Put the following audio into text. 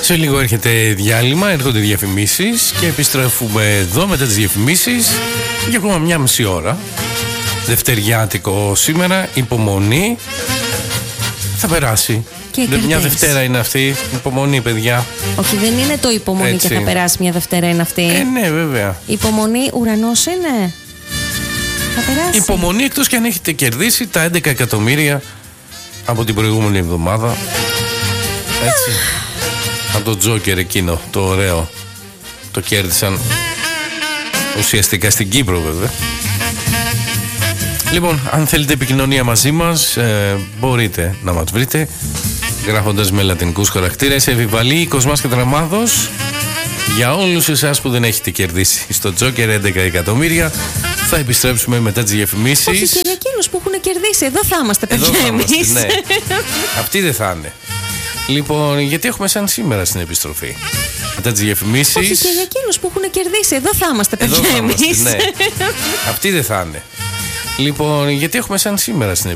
Σε λίγο έρχεται διάλειμμα, έρχονται διαφημίσεις και επιστρέφουμε εδώ μετά τις διαφημίσεις για ακόμα μια μισή ώρα. Δευτεριάτικο σήμερα, υπομονή, θα περάσει. Μια Δευτέρα είναι αυτή, υπομονή παιδιά. Όχι, δεν είναι το υπομονή έτσι. Και θα περάσει μια Δευτέρα είναι αυτή. Ναι, βέβαια. Υπομονή ουρανός είναι. Θα περάσει. Υπομονή εκτός και αν έχετε κερδίσει τα 11 εκατομμύρια από την προηγούμενη εβδομάδα. Έτσι. Από το Τζόκερ εκείνο, το ωραίο. Το κέρδισαν ουσιαστικά στην Κύπρο βέβαια. Λοιπόν, αν θέλετε επικοινωνία μαζί μας, μπορείτε να μας βρείτε γράφοντας με λατινικούς χαρακτήρες Επιβαλή Κοσμάς και Τραμάδος. Για όλους εσάς που δεν έχετε κερδίσει στο Τζόκερ 11 εκατομμύρια, θα επιστρέψουμε μετά τις διαφημίσεις. Όχι, και για εκείνους που έχουν κερδίσει, εδώ θα είμαστε παιδιά εμείς. Ναι. Αυτοί δεν θα είναι. Λοιπόν, γιατί έχουμε σαν σήμερα στην επιστροφή. Μετά τις διαφημίσεις. Όχι, και για εκείνους που έχουν κερδίσει, εδώ θα είμαστε παιδιά εμείς. Ναι. Αυτοί δεν θα είναι. Λοιπόν, γιατί έχουμε σαν σήμερα στην επιστροφή.